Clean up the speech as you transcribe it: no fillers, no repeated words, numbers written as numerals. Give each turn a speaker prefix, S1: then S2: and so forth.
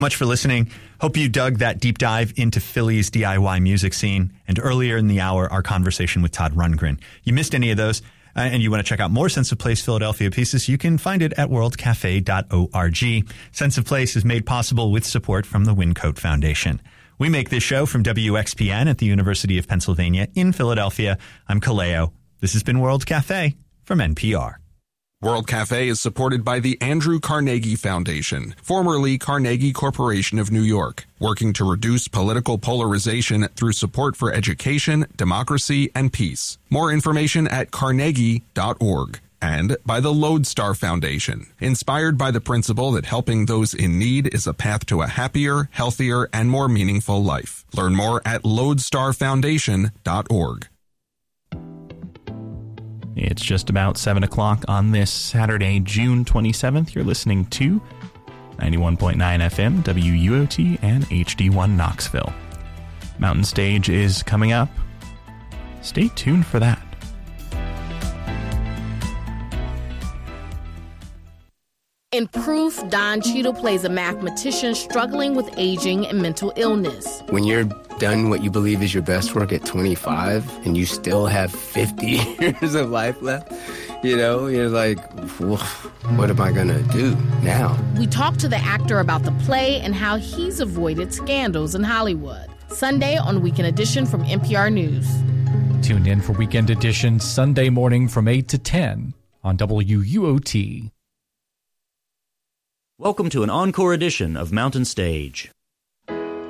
S1: Much for listening. Hope you dug that deep dive into Philly's DIY music scene. And earlier in the hour, our conversation with Todd Rundgren. You missed any of those, and you want to check out more Sense of Place Philadelphia pieces, you can find it at worldcafe.org. Sense of Place is made possible with support from the Wincoat Foundation. We make this show from WXPN at the University of Pennsylvania in Philadelphia. I'm Kaleo. This has been World Cafe from NPR.
S2: World Cafe is supported by the Andrew Carnegie Foundation, formerly Carnegie Corporation of New York, working to reduce political polarization through support for education, democracy, and peace. More information at carnegie.org. And by the Lodestar Foundation, inspired by the principle that helping those in need is a path to a happier, healthier, and more meaningful life. Learn more at lodestarfoundation.org.
S3: It's just about 7 o'clock on this Saturday, June 27th. You're listening to 91.9 FM, WUOT, and HD1 Knoxville. Mountain Stage is coming up. Stay tuned for that.
S4: In Proof, Don Cheadle plays a mathematician struggling with aging and mental illness.
S5: When you're done what you believe is your best work at 25 and you still have 50 years of life left, you know, you're like, what am I going to do now?
S4: We talk to the actor about the play and how he's avoided scandals in Hollywood. Sunday on Weekend Edition from NPR News.
S6: Tune in for Weekend Edition Sunday morning from 8 to 10 on WUOT.
S7: Welcome to an encore edition of Mountain Stage.